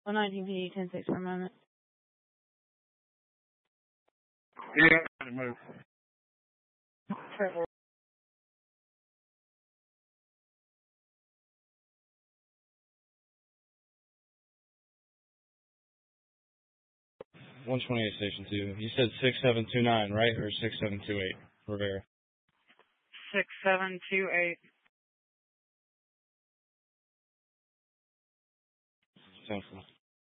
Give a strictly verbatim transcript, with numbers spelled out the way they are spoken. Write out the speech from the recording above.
one nineteen P D, ten six for a moment. Yeah, move. Triple. one twenty-eight, Station two. You said six seven two nine, right? Or six seven two eight? Rivera. six seven two eight. Sounds cool.